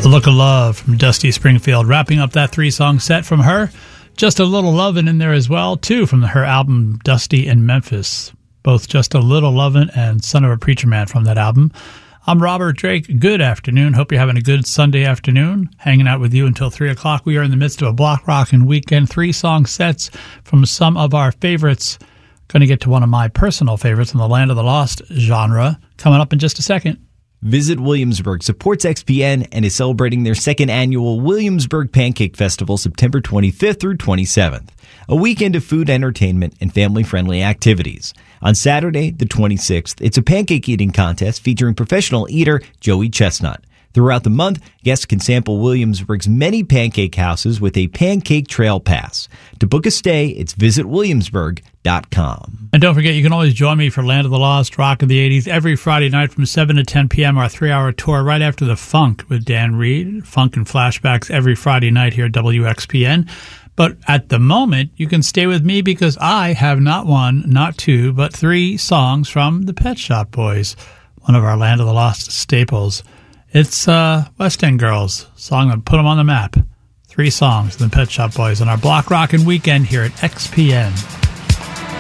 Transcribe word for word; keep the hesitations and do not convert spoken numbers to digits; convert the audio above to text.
The Look of Love from Dusty Springfield, wrapping up that three-song set from her. Just a Little Lovin' in there as well, too, from her album Dusty in Memphis. Both Just a Little Lovin' and Son of a Preacher Man from that album. I'm Robert Drake. Good afternoon. Hope you're having a good Sunday afternoon. Hanging out with you until three o'clock. We are in the midst of a block rockin' weekend. Three-song sets from some of our favorites. Going to get to one of my personal favorites in the Land of the Lost genre coming up in just a second. Visit Williamsburg supports X P N and is celebrating their second annual Williamsburg Pancake Festival September twenty-fifth through twenty-seventh, a weekend of food, entertainment, and family-friendly activities. On Saturday, the twenty-sixth, it's a pancake eating contest featuring professional eater Joey Chestnut. Throughout the month, guests can sample Williamsburg's many pancake houses with a pancake trail pass. To book a stay, it's visit williamsburg dot com. And don't forget, you can always join me for Land of the Lost, Rock of the eighties, every Friday night from seven to ten p.m., our three-hour tour right after the Funk with Dan Reed. Funk and Flashbacks every Friday night here at W X P N. But at the moment, you can stay with me because I have not one, not two, but three songs from the Pet Shop Boys, one of our Land of the Lost staples. It's uh, West End Girls, song that put them on the map. Three songs, the Pet Shop Boys, on our block rockin' weekend here at X P N.